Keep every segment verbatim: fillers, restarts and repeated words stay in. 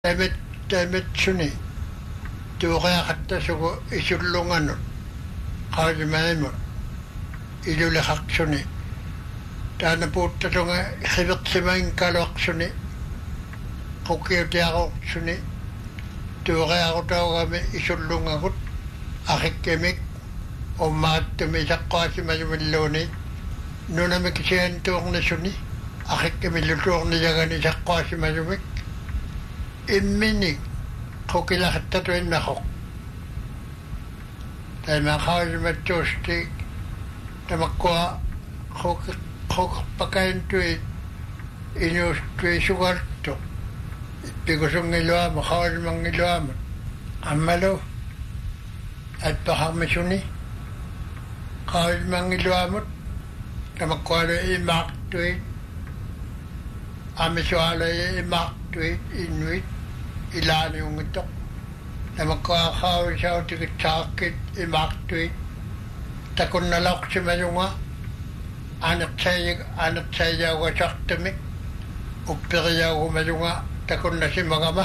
Damit damit suni tuuqiaqattasugu isullunganut qaalimaimut iluliqaqsuni taana puuttatunga qiviqsimain kaluaqsuni qukiutiaqortsuni tuuqiaqutaugami isullungagut aqikkimik ummaаттumi isaqquasimalumilluuni nunamik siantuornisuni aqikkimillutuorniyagani isaqquasimalumik immini qukilaqqattuinnaqoq taimaqaasimattuusti tamaqqua quq quqpakaintui inuustui sugartu ippikusungilluama qaasimangiluama ammalu atpaqarmisuni qaasimangiluamut tamakkualu imaaqtui amisualu imaaqtui inuit ilaaniungittoq tamakkuaqaawisautikitsaaqkit imaaqtuit takunnaloqsimalunga aneqsayig aneqsayaugasartumik upperiaugumalunga takunnasimagama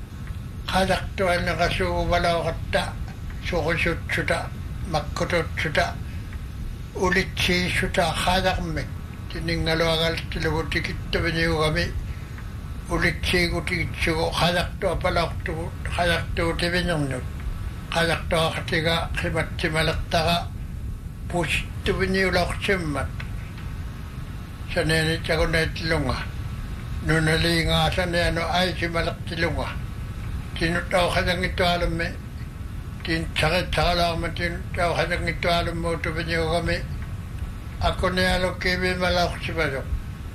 qalaqtuanneqasuuguvalaoqatta suqusutsuta makkututsuta ulitsiissuta qalaqmik tiningaluagaltilugu tikittaviniugami ulitsiigutigitsugu qalaqtuapalaqtugu qalaqtuutivinernud qalaqtuaqatiga qimatsimaleqtaqa pusittuviniulaqsimmat saneeni takunaittilunga nunaliingaasanianu aisimaleqtilunga tinutauqasangittualummi tin saqitsaqalaarma tinutauqasangittualummuutuviniugami akunialukkiivimalaorsimaluq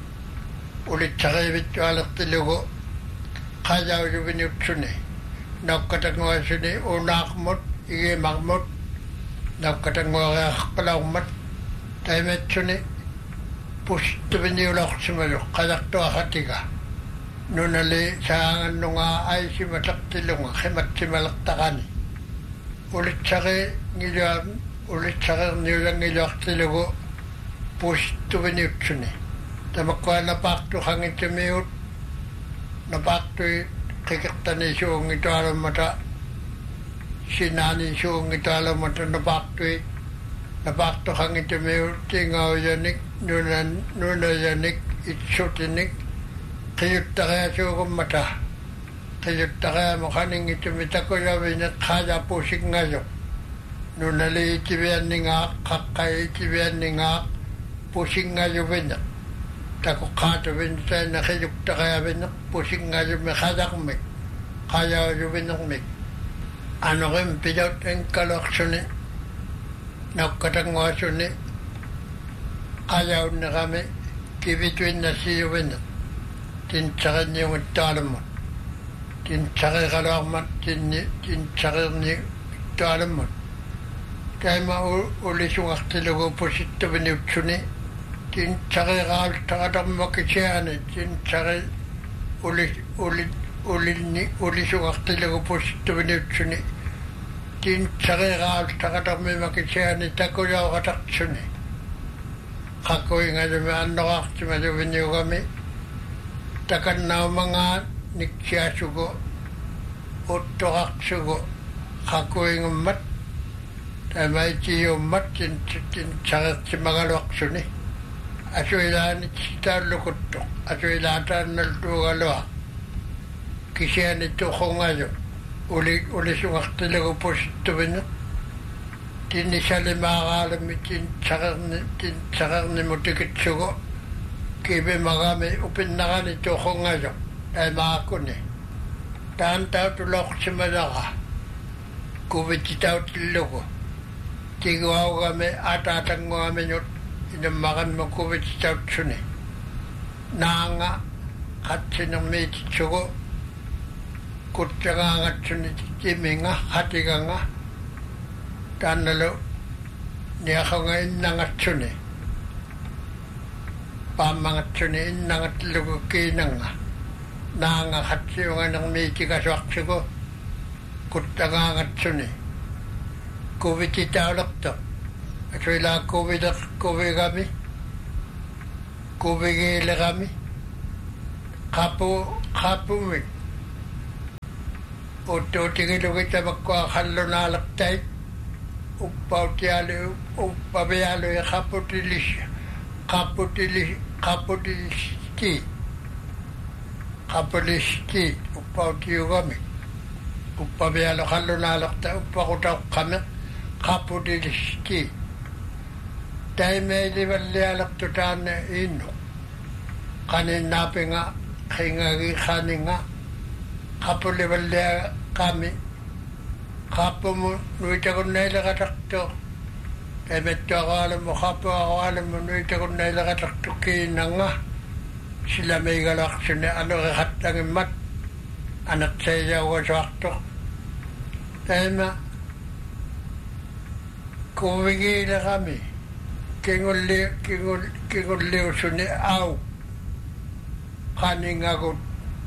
ulitsaqivittualertilugu qajaujuviniutsuni naukkatanguasuni unaaqmut igimaqmut naukkatanguariaqpalaummat taimetsuni pusittuviniulorsimaluq qalaqtuaqatiga nunali saangannunga aisimataqtilunga qimatsimaleqtaqani ulitsaqi ngiluam ulitsaqerniulangilluartilugu pusittuviniutsuni tamakkua napaaqtu qangittumiut napaaqtui qikiqtani suungitualummata sinaani suungitualummata napaaqtui napaaqtu qangittumiut tingauyanik nunan nunayanik itsutinik qiyuttariasuugummata qiyuttariamu qaningittumi takuyavinik qaajapuusikngayuq nunali itivianningaaq qaqqai itivianningaaq pusinngayuvineq takuqaatuvinitaina qiyuktaqayavineq pusinngayumi qalaqmik qayaayuvinermik anoqim pilaut enkaluaqsuni naukkatanguasuni qayaunneqami kivituinnasiyuvineq tintsaqinniungittualummat tintsaqiqaluarmat tinni tintsaqirniittualummat taima ulisuartilugu pusittuviniutsuni tintsaqeqaaltaqatarmakisiani tintsaqe uli uli ulinni ulisuartilugu pusittuviniutsuni tintsaqeqaaltaqatarmimakisiani takuyauqataqsuni qakuingajumi annoqartimaluviniugami takannaumangaa niksiasugu uttoqarsugu qakuingummat tamaitiummat tintsaqertimagaluaqsuni asuilaani taalukuttoq asuilaataannaltuugalua kisiani tuqungayu uli ulisungartilugu pusittuviniq tinnisalimaaqaalami tintsaqerni tintsaqernimutikitsugu kivimagami upinnaqani tuqungayu taimaaquni taantautuloqsimalaqa kuvititautillugu tiguaugami ataatanguamiñut inammaqanma kuvititautsuni naanga qatsinermiititsugu kutsagaangatsuni timinga qatiganga taannalu niaqanga innangatsuni paammangatsuni innangatlugu kiinanga naanga qatsiunganermiitikasuarsugu kuttagaangatsuni kuvititaulertoq asuilaa kuvileq kuvigami kuvigiileqami qapu qapumik Uttuutigilugi tamakua khallunaalaqtait uppautialu uppavialu ja qaputilis qaputilis qaputilisti qaputisti uppautiugami uppavialu khallunaalaqta uppaqutauqqami qaputilisti taimeilivallialaqtu taanne innu qaninnaapinga qingagi qaninga qapulivallia kami qapumu nuitakunnailaqataqtu tamettuaqaalamu qapuaqaalamu nuitakunnailaqataqtu kiinanga silameigalaqsuni anuqiqattangimmat anaqsaisaugasuartuq taima kuvigiilaqami kingulli kingul kingulliusuni au qaningagut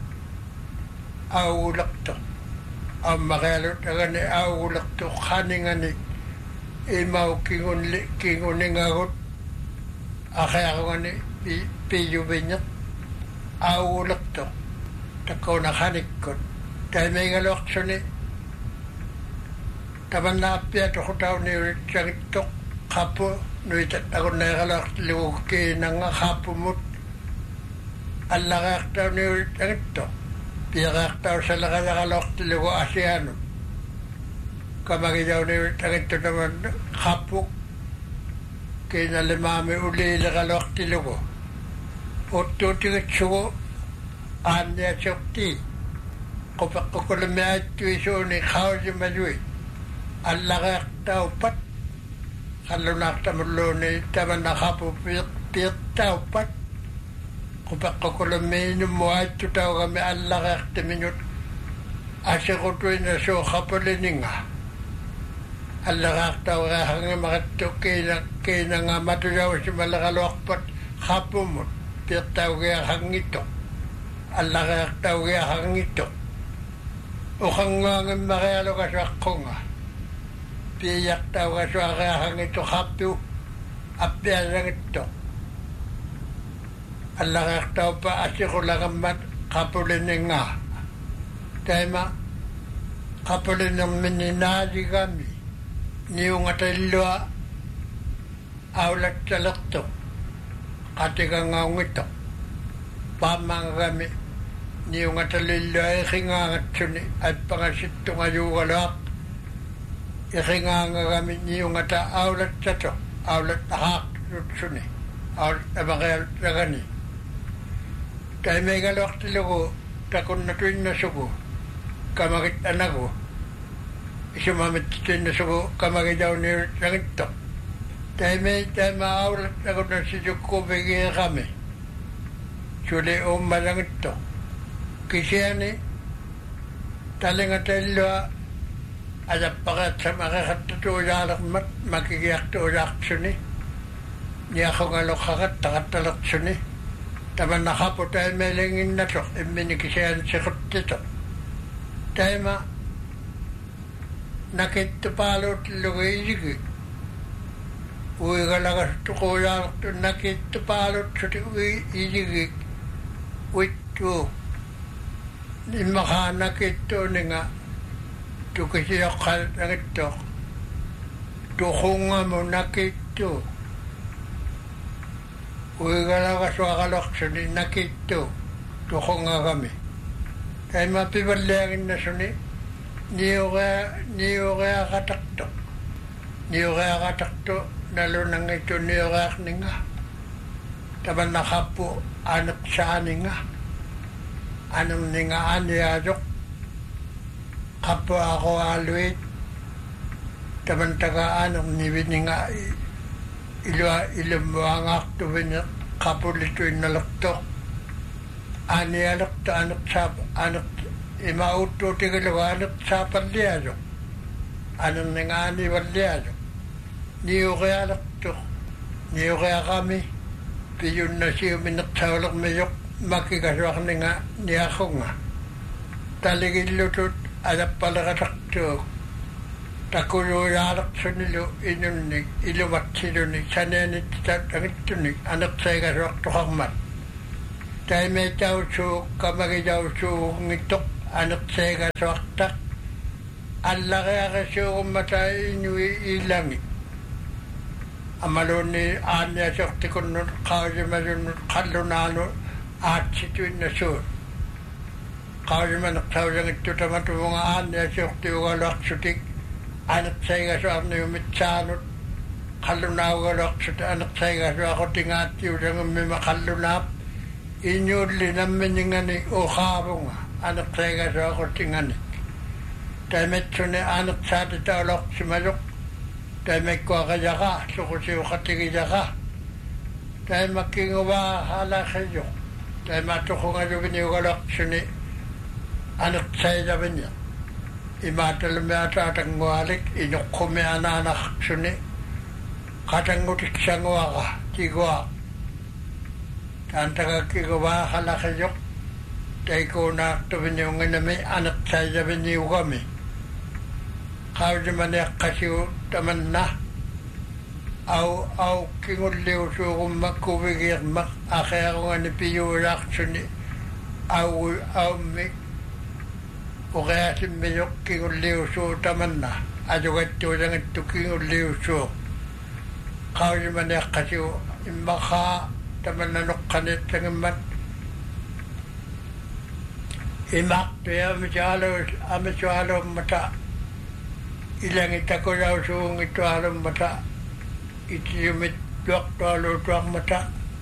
aulaqtu ammaqalu tagani aulaqtu khaningani imau kingunli kinguningagut akhaaqani piyubinyat aulaqtu takona khanikkut taimeigaluaqsuni tamanna appia toqutauni uritsaagittoq qapu nuitat tagunnaigaluaqtilugu kiinanga qapumut allaqaaqtauni uritsaagittoq piaqaaqtau salaqalaqaloqtilugu asianu kamagijauni tagittu taman qappu kiinalimaami uliiliqaloqtilugu uttuutigitsugu aanniasuqti qupeqqukulumiaattuisuuni qausimalui allaqaaqtaupat qallunaaqtamulluuni tamanna qappu piiqtaupat Kupakkukuluminu muaitu tau kami allaqaqti minut asikutuina suu qapulininga allaqaqtau qaaqangi maqattu kiina kiinanga matujausimalaqaluaqpat qapumut piiqtau qiaqangittu allaqaqtau qiaqangittu uqanguangim maqialukasuaqqunga piiyaqtau kasuaqaqangittu qappu appiasangittu allaqaqtaupa asiqulaqammat qapulininga taima qapulinermininaaliqami niungatallua aulatsalaqtu qatigangaungittu paammaangami niungatallillua iqingaangatsuni appangasittungajuugaluaq iqingaangagami niungata aulatsatu aulattahaaqtutsuni aulamaqialutagani taimeigaluaqtilugu takunnatuinnasugu kamagit anagu isumamittituinnasugu kamagijauniutsagitto taimei taima aulattakunnasisukkuvigiiqami suli ummalangitto kisiani talingatallua ajappaqaatsamaqeqattatuujaalaqmat makigiaqtuujaaqsuni niaqungaluqqaqat taqattalaqsuni tamanna qapu taimeelinginnatuq immini kisiansiquttituq taima nakittupaaluutillugiisigi uigalagastuquujaaqtu nakittupaaluutsuti uisigi uittuu immaqa nakittuuninga tukisiyoqqaltagittuq tuqungamu nakittuu uigalagasuaqaloqsuni nakittu tuqungagami taima pivalliaginnasuni niuqea niuqeaqataqtu niuqeaqataqtu nalunangittu niuqeaqninga tamanna qappu aneqsaaninga anumninga aniajoq qappu aquaaluit tamantaga anumnivininga ilua ilumuangaqtuvini qapulituinnalaqtoq anialaqta aneqsaap aneq imauttuutigiluga aneqsaapalliajoq anumninga anivalliajoq niuqialaqtuq niuqiaqami piyunnasiumineqsaulermijoq makikasuaqninga niaqunga taligillutut ajappaleqataqtuuq takuluujaalaqsunilu inunnik ilumatsiluni saneanit tangittunik aneqseegasuaqtuqarmat taimeittausuuq kamagijausuuqngittoq aneqseegasuartaq allaqeaqasuugummata inui ilangi amaluni aaniasortikunnut qausimasunnut qallunaanu aatsituinnasuut qaasimaneqsausangittutamatumunga aaniasortiugaluarsutik aneqsaigasuarniumitsaanut qallunaaugaluarsut aneqsaigasuaqotingaattiusangummima qallunaap inyulli namminingani uqaavunga aneqsaigasuaqotingani taimetsuni aneqsaatitaulorsimaluq taimekkuaqajaqa suqusiuqatigijaqa taimakkinguva halaqiju taimatuqungajuviniugaluarsuni aneqsaijavinia imaatalmeataatangualik inuqqumi anaanaqsuni qatangutiksanguaqa tigua taantaqakkiguva halaqijuq taikuunaartuviniunginami aneqsaijaviniugami qausimaniaqqasiu tamanna au au kingulliusuugumma kuvigiirmaq aqearungani piyuulaartsuni au aummi uqeasimmiyoq kingulliusuu tamanna ajugattuusangittu kingulliusuu qausimaniaqqasiu immaqaa tamanna noqqanitsangimmat imaqtuya amisaalo amisualummata ilangi takulausuungittualummata itiyumit tuaqtualuutuarmata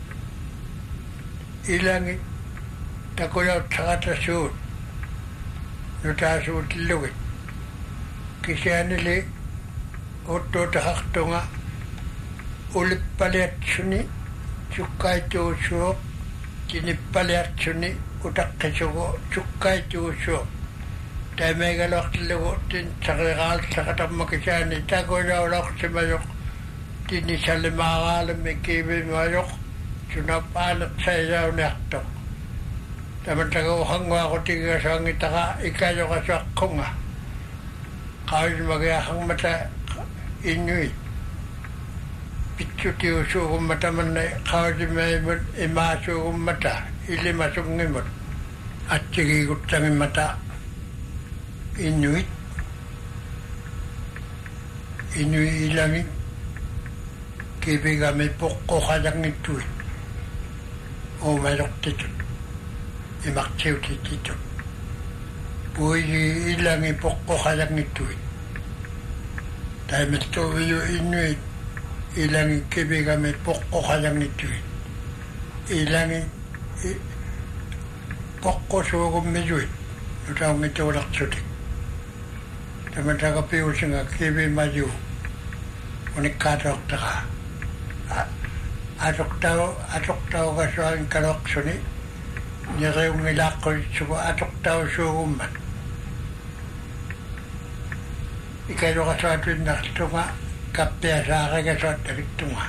ilangi takulautsaqatasuut nutaasuutillugit kisianili uttuutaqartunga ulippaliatsuni sukkaituusuuq kinippaliatsuni utaqqisugu sukkaituusuuq taimeigaluartillugu tin saqiqaalsaqatammakisaani takulaularsimayoq tinisallimaaqaalammi kiivimayoq sunapaaneqsaisauniartoq tamantaguuqanguaqutigigasaangitaqa ikayoqasuaqqunga qausmagiaqarmata innui pitsutiusuugummata manna qausimaimun imaasuugummata ilimasungimut atsigiguttangimata inuit inui ilangi kibigami poqqoqalangittuit uumaluqtitut imaqsiutititut puigi ilangi poqqoqalangittuit taimettuviyu inuit ilangi kibigami poqqoqalangittuit ilangi poqqosuugummisuit nutaungituulaqsutik tamataqapiusinga kibimaju unikkaatoqtaqa atoqtau atoqtaugasuan kaloqsuni niriungilaqqulitsugu atoqtausuugummat ikaluqasuatuinnartunga kappiasaaqigasuattavittunga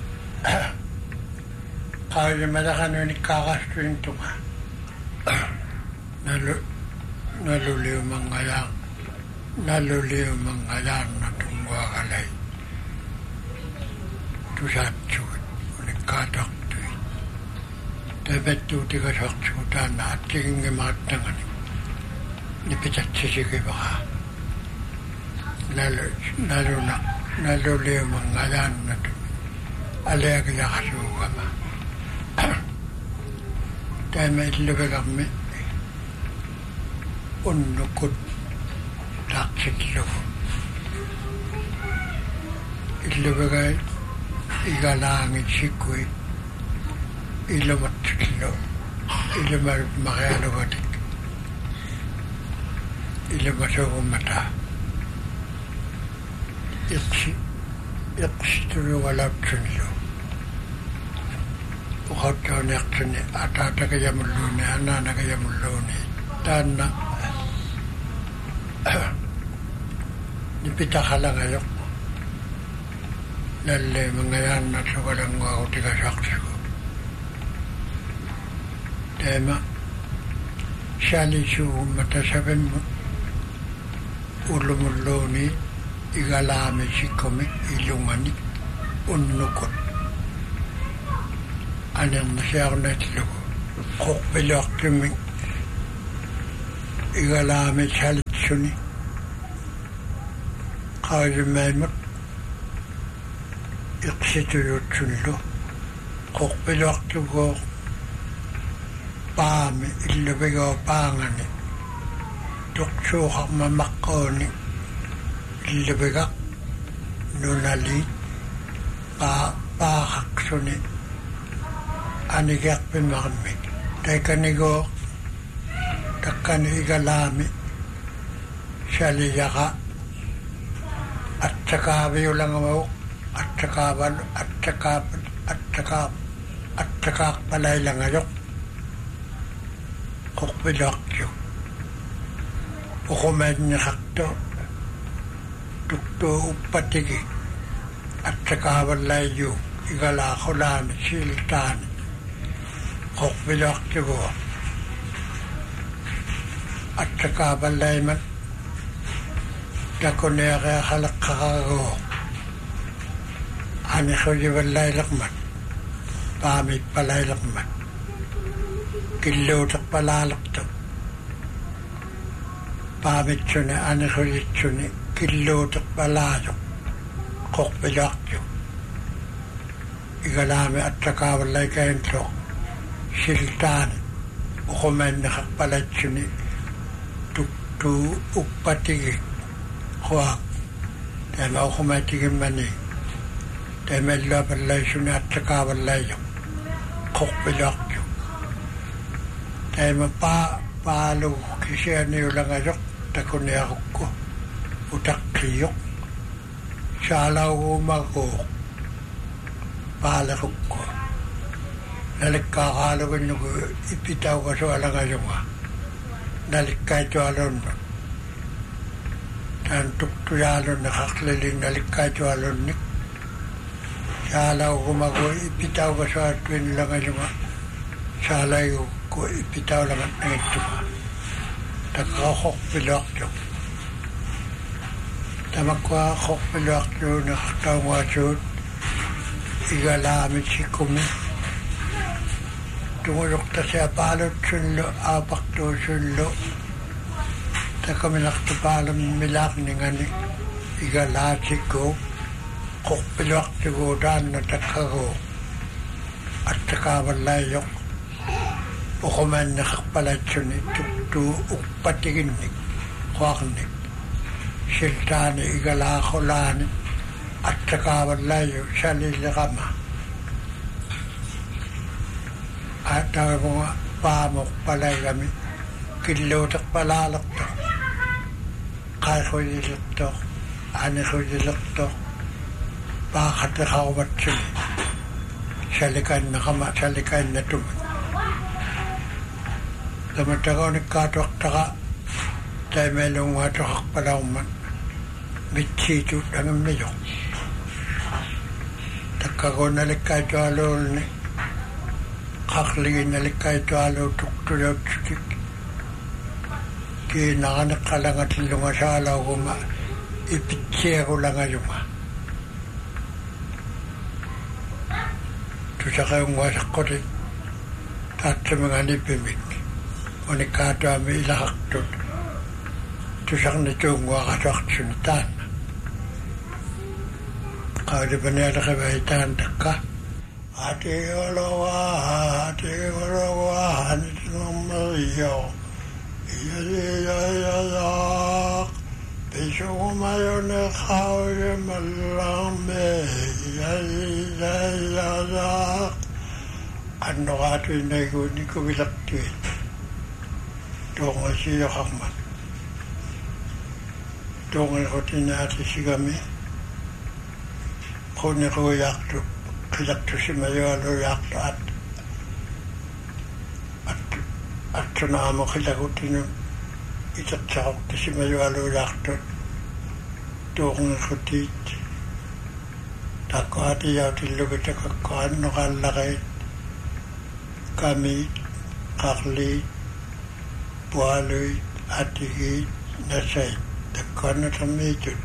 qausimalaqanuunikkaaqastuintunga nalu naluliumangayaq naluliumangayaarnatunguaqalai tusaatsugut unikkaatoqtuit taipettuutikasuaqsugu taanna atsigingimaattangani nipitatsisigivaqa nalu naluna naluliumangayaarnatu aleagilaqasuugama taima illuvegammi unnukut taqsiklugu illuvegai igalaangit sikkuit illumatsiklu illumarut maqialugatik illumasugummata iqsi iqsitulugalapsunlu uqauttuuniaqsuni ataataqiyamulluuni anaanaqiyamulluuni taanna nipitaqalagayoq nalle mangayaannarsugalanguaqutigasaqsugu taima saalisuugummata savimmut ullumulluuni igalaami sikkomi illungani unnukut anermasiarnatlugu qoqpiluaqtummi igalaami saalitsuni qaajimmaimut iqsituyutsullu qoqpiluartuguo paami illuvigoo paangani tuqsuuqarma maqqooni illuvigaq nunaliit paa paaqaqsuni anigiarpimarmi taikanigoo takkani igalaami saliyaqa attakaaviulangamau attakaaval attakaap attakaap attakaaqpalailangajoq qoqpiluartu uqumaanniqartu tuktu uppatigi attakaavallaiyu igalaaqulaani siltaani qoqpiluartuguo attakaavallaimat takuneereaqaleqqaqaguo aniqujivallaileqmat paamippalaileqmat killuuteqpalaalertu paamitsuni aniqujitsuni killuuteqpalaajoq qoqpiluartu igalaami attakaavallaikaintloq siltaani uqumaanniqarpalatsuni tuktu uppatigi quaq taima uqumaatigimmani taimalluapallaisuni attakaavallaijoq qoqpiluartu taima paa paalu kisianiulangajoq takuniaqukku utaqqiyuq saalaugumaguuq paalequkku nalikkaaqaalugunnugu ipitauqasualangajunga nalikkaitualunnu taan tuktuyaalunni qaqlili nalikkaitualunnik saalaugumagu ipitauqasuattuinulangajunga saalaigu ipitaulangatnagittuga taqqaqoqpiluartuq tamakkua qoqpiluartuuni qartaunguasuut igalaamitsikkumi tunguluqtasiapaalutsullu aapaqtuusullu takaminaqtupaalum milaaqningani igalaatikku qoqpiluartuguutaanna takkaguu attakaavallaijoq uqumaanniqarpalatsuni tuktuu uppatiginnik quaqnik siltaani igalaaqulaani attakaavallaiyu saliliqama ataavunga paamoqpalaigami killuuteqpalaalertoq qaiquyilertoq aniquyilertoq paaqateqarumatsuni salikaannaqama salikaannatumi tamataqaunikkaatuartaqa taimailunguatoqarpalaumman mitsiitut angammijoq takkaguunnalikkaitualuulni qaqliginnalikkaitualuu tuqtuluutsukik kiinaqaneqqalangatillunga saalauguma ipitsiagulangajunga tusaqeunguaseqqути taatsamanganipimik unikkaatuami ilaqartut tusaqnituunguaqasuartsuni taanna qaulipanialeqivaitaan takka atigolowa atigolowa hanitnummerio iyayayayaq pisugumayone qauyemallamme iyayayayaq annoqaatuinnaiguunikkuvilaqtuit tuungasiyoqarmat tuungiqutinaatisigami quniquyaaqtu qilaqtusimayualuyaaqtu at at attunaamo qilaqutinu itatsaqortisimayualuyaaqtu tuungiqutiit takkuatiyautillugitakakkoannoqallaqait kamiit qaqliit pualuit atigiit nasait takkuannatamiitut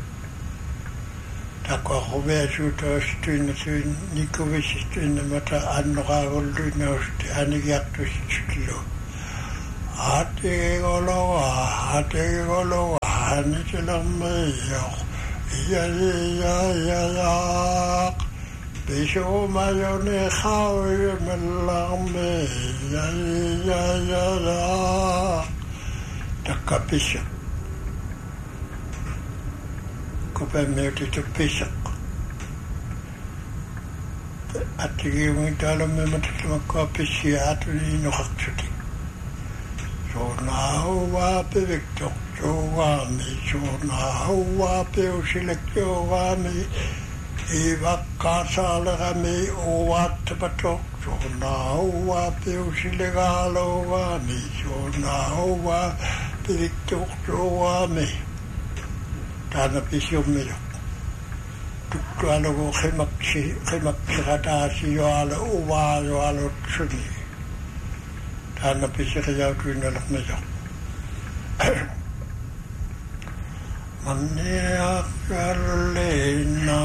takkuaqqumiasuutoostuinatuin nikuvisistuinamata annoqaagulluinausti anigiartusitsullu atigolowa atigolowa hanitilermeioq ja ja ja ja piso majone khau mellamme ja ja ja ja takka piso kope meuti tu piso atigi mitalo me matama ko pisia tu ni no haksuti so now wa pe victor so wa mi so now wa pe usile ko wa mi Iva kasala me o wat pato so now wa pe usile galo wa mi so now wa pe victor so wa mi tana pisio me tutto ano go khemaksi khemaksi gata si yo ala o wa yo ala tsuni tana pisio ya tu na la me Mania Carolina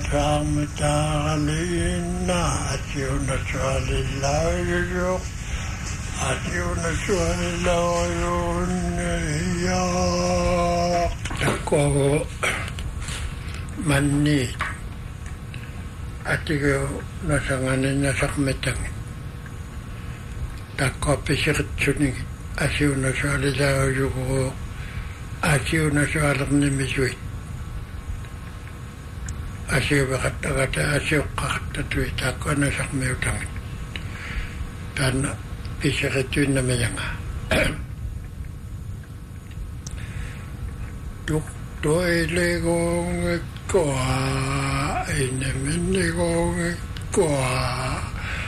Natamtalina Asiuna Swalilayo Asiuna Swalilayo Ya Tako Mani Atigo Nasangani Nasakmetang Tako Pisiritsuni Asiuna Swalilayo Asio na soalam ni misui. Asio bakata-kata asio kakta tui tako na sak meutang. Tan pisakatu na mayanga. Tuk toi legong koa ine mene gong koa